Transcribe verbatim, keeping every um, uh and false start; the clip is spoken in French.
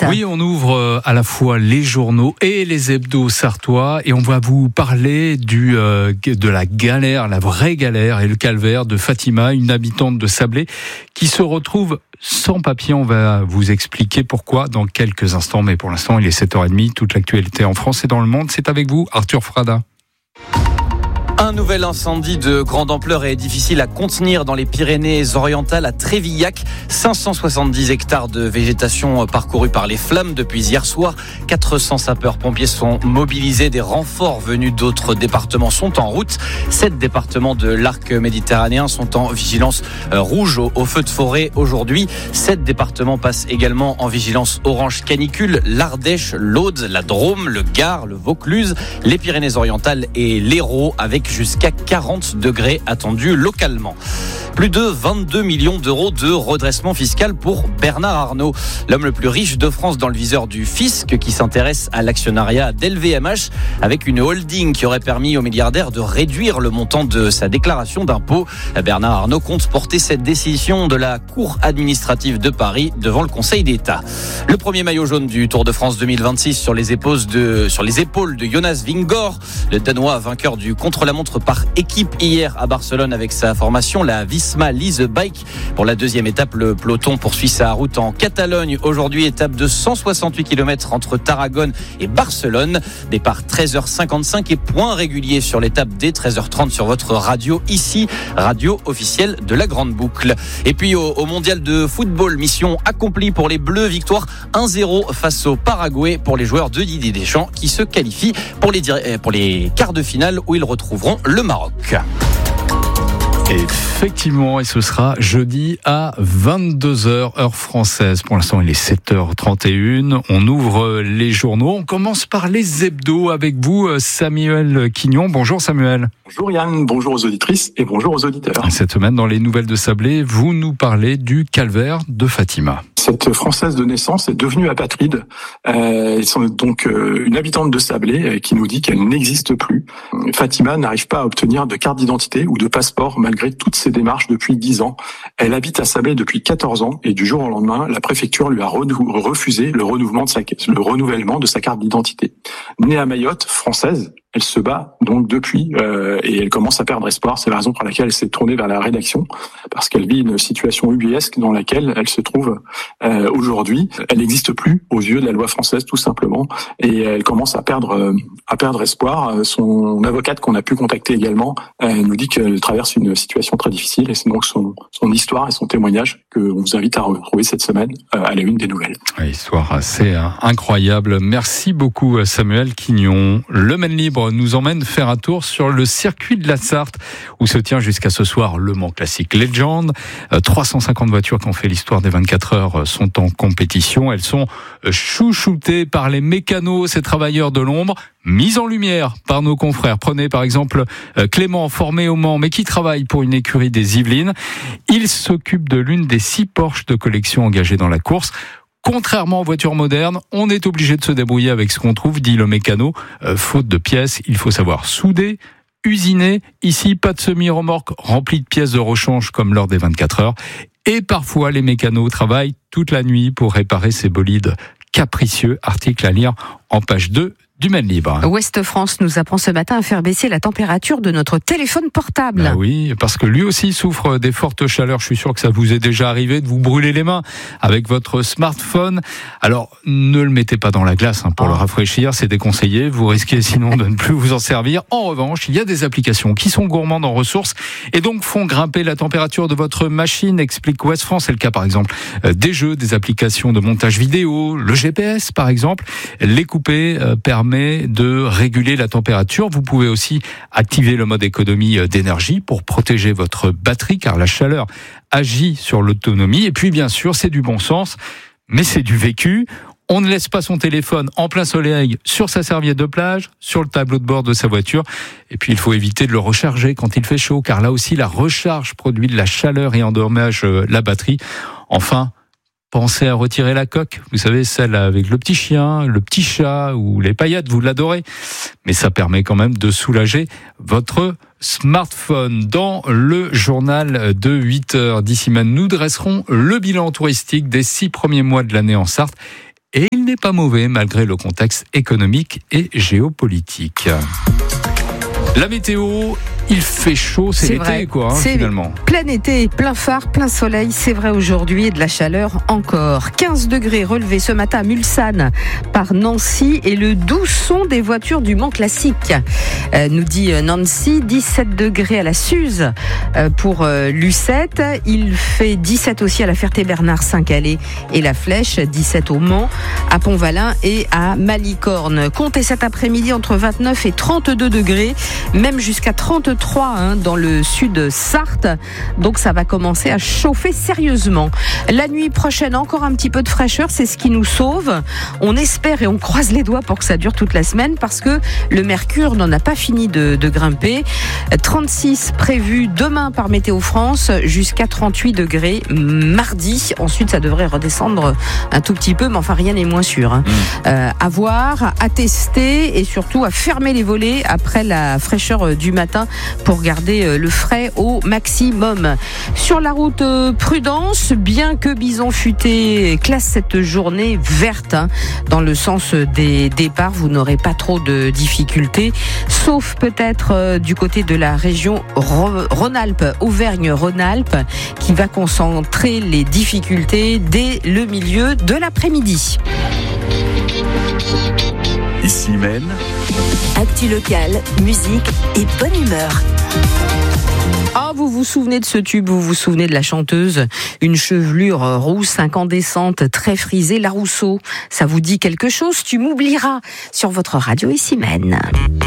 Oui, on ouvre à la fois les journaux et les hebdos sartois et on va vous parler du, euh, de la galère, la vraie galère et le calvaire de Fatima, une habitante de Sablé qui se retrouve sans papier. On va vous expliquer pourquoi dans quelques instants, mais pour l'instant il est sept heures trente, toute l'actualité en France et dans le monde, c'est avec vous Arthur Frada. Un nouvel incendie de grande ampleur est difficile à contenir dans les Pyrénées-Orientales à Trévillac. cinq cent soixante-dix hectares de végétation parcourus par les flammes depuis hier soir. quatre cents sapeurs-pompiers sont mobilisés. Des renforts venus d'autres départements sont en route. Sept départements de l'arc méditerranéen sont en vigilance rouge au, au feu de forêt aujourd'hui. Sept départements passent également en vigilance orange canicule. L'Ardèche, l'Aude, la Drôme, le Gard, le Vaucluse, les Pyrénées-Orientales et l'Hérault avec jusqu'à quarante degrés attendus localement. Plus de vingt-deux millions d'euros de redressement fiscal pour Bernard Arnault, l'homme le plus riche de France dans le viseur du fisc qui s'intéresse à l'actionnariat d'L V M H avec une holding qui aurait permis au milliardaire de réduire le montant de sa déclaration d'impôt. Bernard Arnault compte porter cette décision de la Cour administrative de Paris devant le Conseil d'État. Le premier maillot jaune du Tour de France deux mille vingt-six sur les épaules de, sur les épaules de Jonas Vingegaard, le Danois vainqueur du contre-la-montre par équipe hier à Barcelone avec sa formation, la Visma Lease Bike. Pour la deuxième étape, le peloton poursuit sa route en Catalogne. Aujourd'hui, étape de cent soixante-huit kilomètres entre Tarragone et Barcelone. Départ treize heures cinquante-cinq et point régulier sur l'étape dès treize heures trente sur votre radio, ici, radio officielle de la Grande Boucle. Et puis au, au mondial de football, mission accomplie pour les Bleus, victoire un zéro face au Paraguay pour les joueurs de Didier Deschamps qui se qualifient pour les, pour les quarts de finale où ils retrouveront le Maroc. Effectivement, et ce sera jeudi à vingt-deux heures, heure française. Pour l'instant, il est sept heures trente et une. On ouvre les journaux. On commence par les hebdos avec vous, Samuel Quignon. Bonjour Samuel. Bonjour Yann, bonjour aux auditrices et bonjour aux auditeurs. Cette semaine, dans les nouvelles de Sablé, vous nous parlez du calvaire de Fatima. Cette Française de naissance est devenue apatride. Euh, c'est donc euh, une habitante de Sablé euh, qui nous dit qu'elle n'existe plus. Fatima n'arrive pas à obtenir de carte d'identité ou de passeport malgré toutes ses démarches depuis dix ans. Elle habite à Sablé depuis quatorze ans et du jour au lendemain, la préfecture lui a renou- refusé le renouvellement de sa, le renouvellement de sa carte d'identité. Née à Mayotte, française, elle se bat donc depuis euh, et elle commence à perdre espoir. C'est la raison pour laquelle elle s'est tournée vers la rédaction, parce qu'elle vit une situation ubuesque dans laquelle elle se trouve euh, aujourd'hui. Elle n'existe plus aux yeux de la loi française, tout simplement, et elle commence à perdre euh, à perdre espoir. Son avocate qu'on a pu contacter également euh, nous dit qu'elle traverse une situation très difficile, et c'est donc son, son histoire et son témoignage qu'on vous invite à retrouver cette semaine euh, à la une des nouvelles. Histoire assez hein, incroyable. Merci beaucoup Samuel Quignon. Le Maine Libre nous emmène faire un tour sur le circuit de la Sarthe où se tient jusqu'à ce soir le Mans Classic Legend. Euh, trois cent cinquante voitures qui ont fait l'histoire des vingt-quatre heures sont en compétition. Elles sont chouchoutées par les mécanos, ces travailleurs de l'ombre, mises en lumière par nos confrères. Prenez par exemple Clément, formé au Mans mais qui travaille pour une écurie des Yvelines. Il s'occupe de l'une des six Porsche de collection engagées dans la course. Contrairement aux voitures modernes, on est obligé de se débrouiller avec ce qu'on trouve, dit le mécano. Euh, faute de pièces, il faut savoir souder, usiner. Ici, pas de semi-remorque remplie de pièces de rechange comme lors des vingt-quatre heures. Et parfois, les mécanos travaillent toute la nuit pour réparer ces bolides capricieux. Article à lire en page deux du Maine Libre. Ouest France nous apprend ce matin à faire baisser la température de notre téléphone portable. Ah oui, parce que lui aussi souffre des fortes chaleurs. Je suis sûr que ça vous est déjà arrivé de vous brûler les mains avec votre smartphone. Alors, ne le mettez pas dans la glace hein, pour oh. le rafraîchir, c'est déconseillé. Vous risquez sinon de ne plus vous en servir. En revanche, il y a des applications qui sont gourmandes en ressources et donc font grimper la température de votre machine, explique Ouest France. C'est le cas par exemple des jeux, des applications de montage vidéo, le G P S par exemple. Les couper euh, permet de réguler la température. Vous pouvez aussi activer le mode économie d'énergie pour protéger votre batterie car la chaleur agit sur l'autonomie. Et puis bien sûr, c'est du bon sens, mais c'est du vécu. On ne laisse pas son téléphone en plein soleil sur sa serviette de plage, sur le tableau de bord de sa voiture. Et puis il faut éviter de le recharger quand il fait chaud car là aussi la recharge produit de la chaleur et endommage la batterie. Enfin, pensez à retirer la coque, vous savez, celle avec le petit chien, le petit chat ou les paillettes, vous l'adorez. Mais ça permet quand même de soulager votre smartphone. Dans le journal de huit heures d'ici, nous dresserons le bilan touristique des six premiers mois de l'année en Sarthe. Et il c'est pas mauvais malgré le contexte économique et géopolitique. La météo, il fait chaud, c'est, c'est l'été vrai. quoi, hein, c'est finalement. Plein été, plein phare, plein soleil, c'est vrai aujourd'hui, et de la chaleur encore. quinze degrés relevés ce matin à Mulsanne par Nancy et le doux son des voitures du Mans classique, euh, nous dit Nancy. dix-sept degrés à la Suze euh, pour euh, Lucette. Il fait dix-sept aussi à la Ferté-Bernard, Saint-Calais et la Flèche, dix-sept au Mans, à Pont-Valin et à Malicorne. Comptez cet après-midi entre vingt-neuf et trente-deux degrés, même jusqu'à trente-trois hein, dans le sud Sarthe. Donc ça va commencer à chauffer sérieusement. La nuit prochaine, encore un petit peu de fraîcheur, c'est ce qui nous sauve. On espère et on croise les doigts pour que ça dure toute la semaine, parce que le mercure n'en a pas fini de, de grimper. trente-six prévu demain par Météo France, jusqu'à trente-huit degrés mardi. Ensuite, ça devrait redescendre un tout petit peu, mais enfin rien n'est moins sûr. Hein. Mmh. Euh, à voir, à tester et surtout à fermer les volets après la fraîcheur du matin pour garder le frais au maximum. Sur la route, prudence, bien que Bison Futé classe cette journée verte hein, dans le sens des départs, vous n'aurez pas trop de difficultés, sauf peut-être euh, du côté de la région Rhône-Alpes, Auvergne-Rhône-Alpes, qui va concentrer les difficultés dès le milieu de l'après-midi. Ici même, actu locale, musique et bonne humeur. Ah, vous vous souvenez de ce tube, vous vous souvenez de la chanteuse, une chevelure rousse incandescente, très frisée, La Rousseau. Ça vous dit quelque chose? Tu m'oublieras sur votre radio Ici même.